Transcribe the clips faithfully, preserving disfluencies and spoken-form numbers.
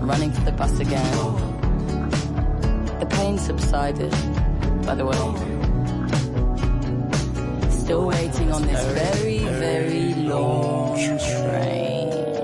running for the bus again. The pain subsided, by the way. Still waiting on this very, very long train.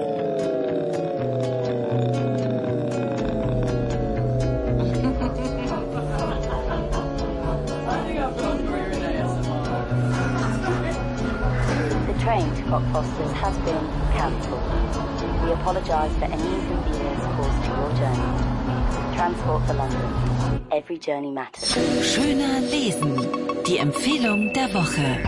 The train to Cockfosters has been cancelled. We apologise for any inconvenience caused to your journey. Transport for London. Every journey matters. Schöner Lesen. Die Empfehlung der Woche.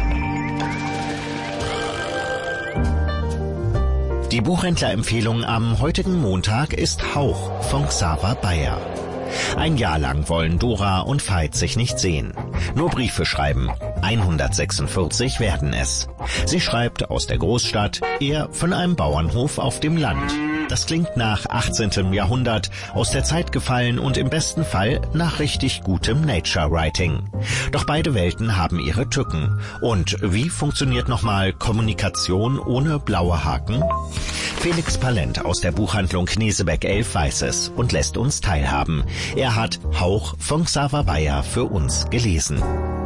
Die Buchhändlerempfehlung am heutigen Montag ist Hauch von Xaver Bayer. Ein Jahr lang wollen Dora und Veit sich nicht sehen. Nur Briefe schreiben. hundertsechsundvierzig werden es. Sie schreibt aus der Großstadt, er von einem Bauernhof auf dem Land. Das klingt nach achtzehnten Jahrhundert, aus der Zeit gefallen und im besten Fall nach richtig gutem Nature-Writing. Doch beide Welten haben ihre Tücken. Und wie funktioniert nochmal Kommunikation ohne blaue Haken? Felix Palent aus der Buchhandlung Knesebeck elf weiß es und lässt uns teilhaben. Er hat Hauch von Xaver Bayer für uns gelesen.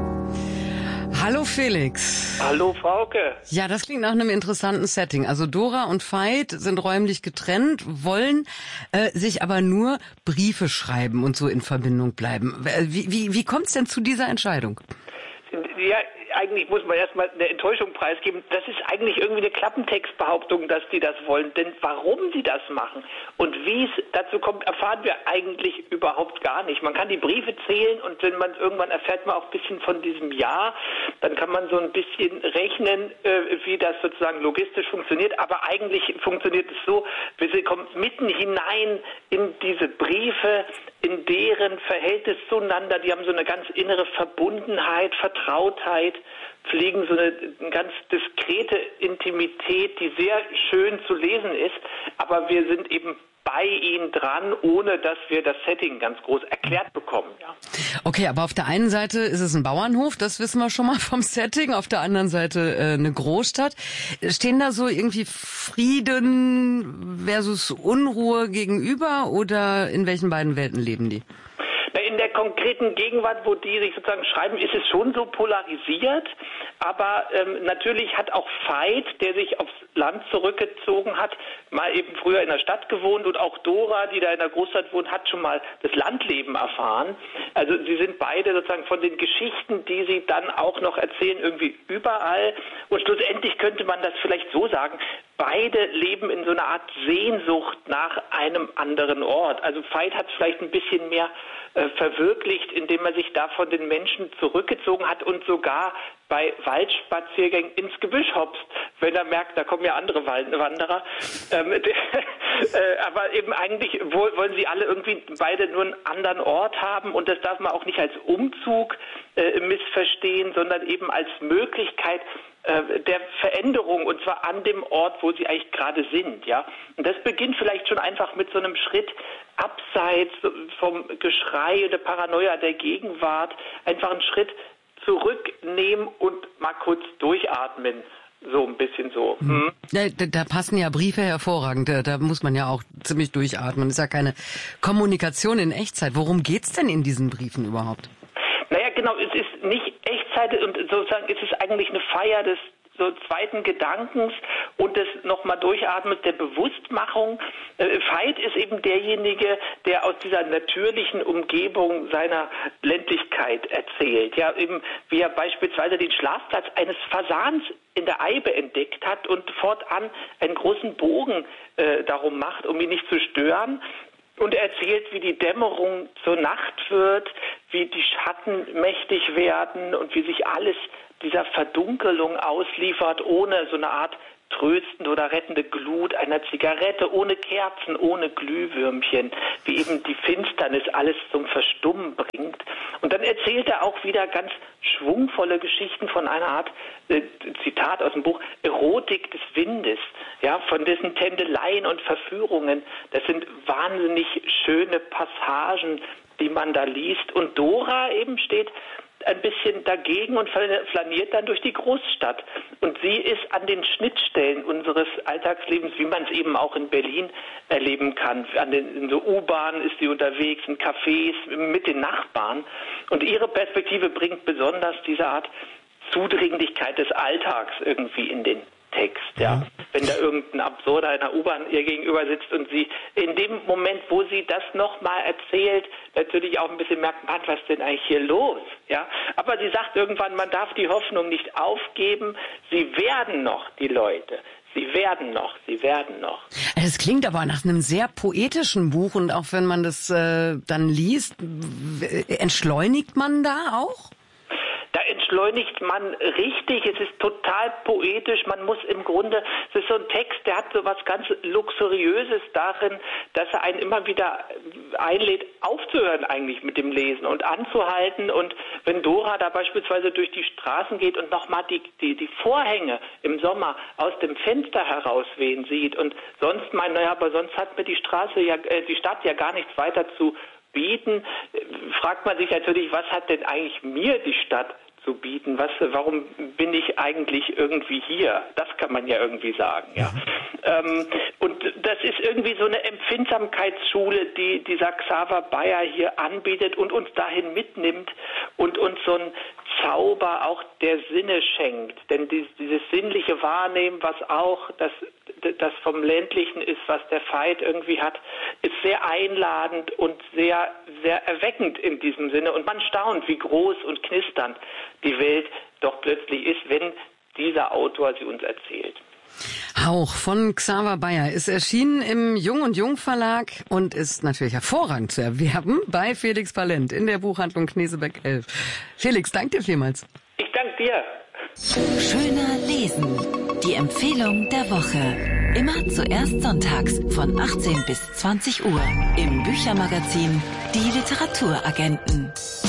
Hallo Felix. Hallo Frauke. Ja, das klingt nach einem interessanten Setting. Also Dora und Veit sind räumlich getrennt, wollen äh, sich aber nur Briefe schreiben und so in Verbindung bleiben. Wie, wie, wie kommt es denn zu dieser Entscheidung? Ja, eigentlich muss man erstmal eine Enttäuschung preisgeben. Das ist eigentlich irgendwie eine Klappentextbehauptung, dass die das wollen. Denn warum sie das machen und wie es dazu kommt, erfahren wir eigentlich überhaupt gar nicht. Man kann die Briefe zählen und wenn man irgendwann erfährt man auch ein bisschen von diesem Jahr, dann kann man so ein bisschen rechnen, äh, wie das sozusagen logistisch funktioniert. Aber eigentlich funktioniert es so, wir kommen mitten hinein in diese Briefe, in deren Verhältnis zueinander. Die haben so eine ganz innere Verbundenheit, Vertrautheit, pflegen so eine ganz diskrete Intimität, die sehr schön zu lesen ist, aber wir sind eben bei ihnen dran, ohne dass wir das Setting ganz groß erklärt bekommen. Ja. Okay, aber auf der einen Seite ist es ein Bauernhof, das wissen wir schon mal vom Setting, auf der anderen Seite äh, eine Großstadt. Stehen da so irgendwie Frieden versus Unruhe gegenüber oder in welchen beiden Welten leben die? In der konkreten Gegenwart, wo die sich sozusagen schreiben, ist es schon so polarisiert. Aber ähm, natürlich hat auch Veit, der sich aufs Land zurückgezogen hat, mal eben früher in der Stadt gewohnt und auch Dora, die da in der Großstadt wohnt, hat schon mal das Landleben erfahren. Also sie sind beide sozusagen von den Geschichten, die sie dann auch noch erzählen, irgendwie überall. Und schlussendlich könnte man das vielleicht so sagen, beide leben in so einer Art Sehnsucht nach einem anderen Ort. Also Veit hat es vielleicht ein bisschen mehr äh, verwirklicht, indem er sich da von den Menschen zurückgezogen hat und sogar bei Waldspaziergängen ins Gebüsch hopst, wenn er merkt, da kommen ja andere Wanderer. Ähm, äh, aber eben eigentlich wollen sie alle irgendwie beide nur einen anderen Ort haben und das darf man auch nicht als Umzug äh, missverstehen, sondern eben als Möglichkeit äh, der Veränderung und zwar an dem Ort, wo sie eigentlich gerade sind. Ja? Und das beginnt vielleicht schon einfach mit so einem Schritt abseits vom Geschrei und der Paranoia der Gegenwart, einfach einen Schritt zurücknehmen und mal kurz durchatmen. So ein bisschen so. Hm? Ja, da, da passen ja Briefe hervorragend. Da, da muss man ja auch ziemlich durchatmen. Das ist ja keine Kommunikation in Echtzeit. Worum geht's denn in diesen Briefen überhaupt? Naja, genau, es ist nicht Echtzeit und sozusagen ist es eigentlich eine Feier des so zweiten Gedankens und des nochmal Durchatmens der Bewusstmachung. Äh, Veit ist eben derjenige, der aus dieser natürlichen Umgebung seiner Ländlichkeit erzählt. Ja, eben wie er beispielsweise den Schlafplatz eines Fasans in der Eibe entdeckt hat und fortan einen großen Bogen äh, darum macht, um ihn nicht zu stören. Und er erzählt, wie die Dämmerung zur Nacht wird, wie die Schatten mächtig werden und wie sich alles dieser Verdunkelung ausliefert, ohne so eine Art tröstende oder rettende Glut einer Zigarette, ohne Kerzen, ohne Glühwürmchen, wie eben die Finsternis alles zum Verstummen bringt. Und dann erzählt er auch wieder ganz schwungvolle Geschichten von einer Art, äh, Zitat aus dem Buch, Erotik des Windes, ja, von dessen Tändeleien und Verführungen. Das sind wahnsinnig schöne Passagen, die man da liest. Und Dora eben steht ein bisschen dagegen und flaniert dann durch die Großstadt. Und sie ist an den Schnittstellen unseres Alltagslebens, wie man es eben auch in Berlin erleben kann. An den, in so U-Bahnen ist sie unterwegs, in Cafés, mit den Nachbarn. Und ihre Perspektive bringt besonders diese Art Zudringlichkeit des Alltags irgendwie in den Text, ja. Wenn da irgendein Absurder in der U-Bahn ihr gegenüber sitzt und sie in dem Moment, wo sie das nochmal erzählt, natürlich auch ein bisschen merkt, Mann, was ist denn eigentlich hier los, ja. Aber sie sagt irgendwann, man darf die Hoffnung nicht aufgeben, sie werden noch, die Leute. Sie werden noch, sie werden noch. Es klingt aber nach einem sehr poetischen Buch und auch wenn man das äh, dann liest, entschleunigt man da auch? Da entschleunigt man richtig, es ist total poetisch, man muss im Grunde, es ist so ein Text, der hat so was ganz Luxuriöses darin, dass er einen immer wieder einlädt, aufzuhören eigentlich mit dem Lesen und anzuhalten. Und wenn Dora da beispielsweise durch die Straßen geht und nochmal die, die, die Vorhänge im Sommer aus dem Fenster herauswehen sieht und sonst meint, naja, aber sonst hat mir die Straße ja, äh, die Stadt ja gar nichts weiter zu bieten, fragt man sich natürlich, was hat denn eigentlich mir die Stadt zu bieten? Was, warum bin ich eigentlich irgendwie hier? Das kann man ja irgendwie sagen, ja. Ähm, und das ist irgendwie so eine Empfindsamkeitsschule, die dieser Xaver Beyer hier anbietet und uns dahin mitnimmt und uns so ein Zauber auch der Sinne schenkt. Denn dieses, dieses sinnliche Wahrnehmen, was auch das, das vom Ländlichen ist, was der Veit irgendwie hat, ist sehr einladend und sehr, sehr erweckend in diesem Sinne. Und man staunt, wie groß und knisternd die Welt doch plötzlich ist, wenn dieser Autor sie uns erzählt. Hauch von Xaver Beyer ist erschienen im Jung und Jung Verlag und ist natürlich hervorragend zu erwerben bei Felix Palent in der Buchhandlung Knesebeck elf. Felix, danke dir vielmals. Ich danke dir. Schöner Lesen. Die Empfehlung der Woche. Immer zuerst sonntags von achtzehn bis zwanzig Uhr im Büchermagazin Die Literaturagenten.